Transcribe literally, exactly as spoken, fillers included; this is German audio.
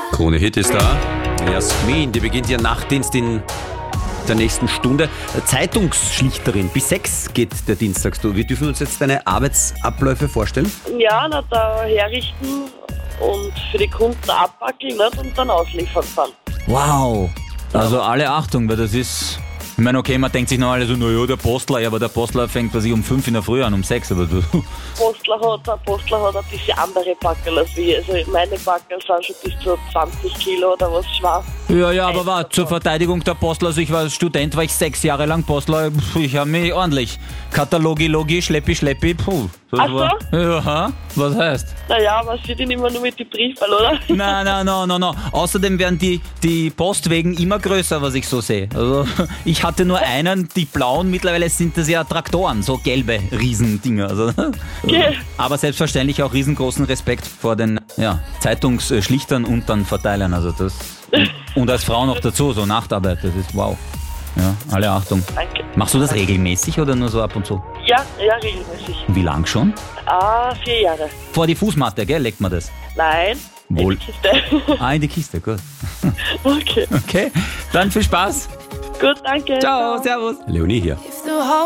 Krone Hit ist da. Jasmin, die beginnt ihren Nachtdienst in der nächsten Stunde. Zeitungsschlichterin, bis sechs geht der Dienstag. Wir dürfen uns jetzt deine Arbeitsabläufe vorstellen. Ja, na, da herrichten und für die Kunden abwackeln, nicht, und dann ausliefern fahren. Wow. Also alle Achtung, weil das ist... Ich meine, okay, man denkt sich noch alle so, naja, der Postler, ja, aber der Postler fängt quasi um fünf in der Früh an, um sechs, aber du... Postler hat, der Postler hat ein bisschen andere Backel als wir. Also meine Backel sind schon bis zu zwanzig Kilo oder was schwer. Ja, ja, aber war zur Verteidigung der Postler, also ich war als Student, war ich sechs Jahre lang Postler, ich habe mich ordentlich Katalogi, Logi, Schleppi, Schleppi, puh. Das Ach so? war, ja, was heißt? Naja, man sieht ihn immer nur mit den Briefball, oder? Nein, nein, nein, nein, nein. Außerdem werden die, die Postwegen immer größer, was ich so sehe. Also ich hatte nur einen, die blauen, mittlerweile sind das ja Traktoren, so gelbe Riesendinger. Also, Okay. aber selbstverständlich auch riesengroßen Respekt vor den ja, Zeitungsschlichtern und dann Verteilern. Also das, und, und als Frau noch dazu, so Nachtarbeit, das ist wow. Ja, alle Achtung. Danke. Machst du das regelmäßig oder nur so ab und zu? Ja, ja, regelmäßig. Und wie lang schon? Ah, vier Jahre. Vor die Fußmatte, gell, legt man das? Nein, Wohl. in die Kiste. Ah, in die Kiste, gut. Okay, Okay, dann viel Spaß. gut, danke. Ciao, servus. Leonie hier.